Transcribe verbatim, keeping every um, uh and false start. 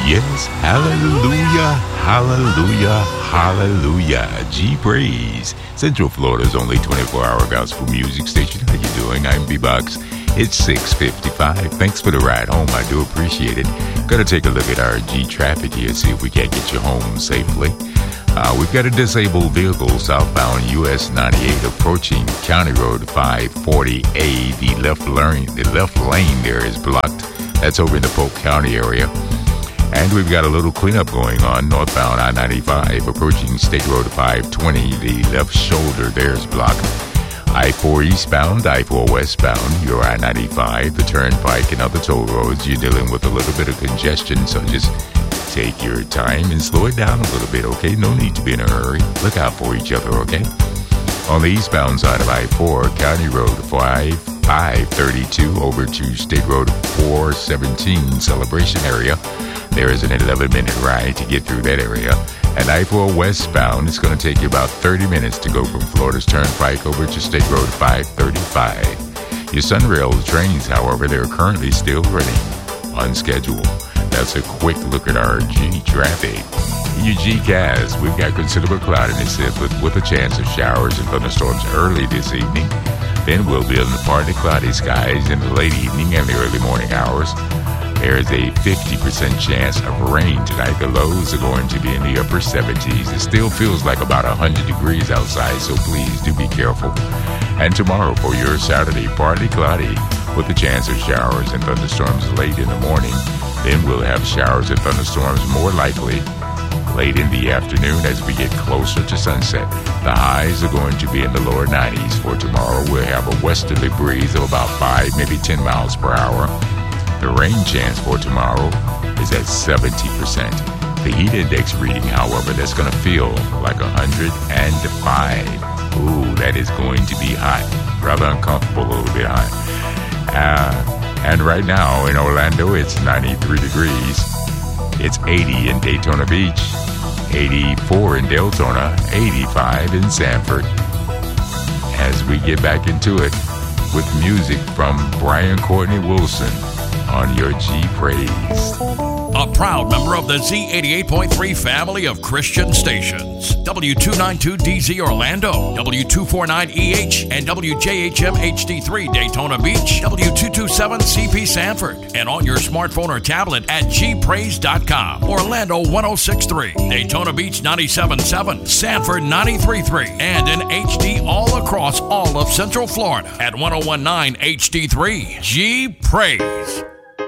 Yes, hallelujah, hallelujah, hallelujah. G-Praise, Central Florida's only twenty-four hour gospel music station. How you doing? I'm B-Box. It's six fifty-five. Thanks for the ride home. I do appreciate it. Gonna take a look at our G-Traffic here, see if we can't get you home safely. Uh, we've got a disabled vehicle southbound U S ninety-eight approaching County Road five forty A. The left lane, the left lane there is blocked. That's over in the Polk County area. And we've got a little cleanup going on northbound I ninety-five approaching State Road five twenty. The left shoulder there is blocked. I four eastbound, I four westbound, your I ninety-five, the Turnpike, and other toll roads. You're dealing with a little bit of congestion, so just take your time and slow it down a little bit, okay? No need to be in a hurry. Look out for each other, okay? On the eastbound side of I four, County Road five thirty-two over to State Road four seventeen Celebration area. There is an eleven minute ride to get through that area. And I four westbound, it's going to take you about thirty minutes to go from Florida's Turnpike over to State Road five thirty-five. Your Sunrail trains, however, they're currently still running on schedule. That's a quick look at our G-Traffic. In your G-Cast, we've got considerable cloudiness with, with a chance of showers and thunderstorms early this evening. Then we'll be in the partly cloudy skies in the late evening and the early morning hours. There is a fifty percent chance of rain tonight. The lows are going to be in the upper seventies. It still feels like about one hundred degrees outside, so please do be careful. And tomorrow for your Saturday, partly cloudy with a chance of showers and thunderstorms late in the morning. Then we'll have showers and thunderstorms more likely late in the afternoon as we get closer to sunset. The highs are going to be in the lower nineties for tomorrow. We'll have a westerly breeze of about five, maybe ten miles per hour. The rain chance for tomorrow is at seventy percent. The heat index reading, however, that's going to feel like one hundred five. Ooh, that is going to be hot. Rather uncomfortable, a little bit hot. Uh, and right now in Orlando, it's ninety-three degrees. It's eighty in Daytona Beach, eighty-four in Deltona, eighty-five in Sanford. As we get back into it with music from Brian Courtney Wilson on your G-Praise. A proud member of the Z eighty-eight point three family of Christian stations. W two ninety-two D Z Orlando, W two forty-nine E H, and W J H M H D three Daytona Beach, W two twenty-seven C P Sanford, and on your smartphone or tablet at G praise dot com. Orlando one oh six point three, Daytona Beach ninety-seven point seven, Sanford ninety-three point three, and in H D all across all of Central Florida at one oh one point nine H D three. G-Praise.